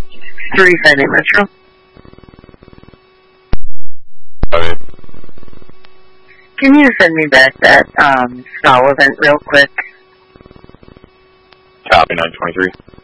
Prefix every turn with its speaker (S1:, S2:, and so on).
S1: 3 Sunday Metro.
S2: Okay.
S1: Can you send me back that stall event real quick?
S2: Copy 923.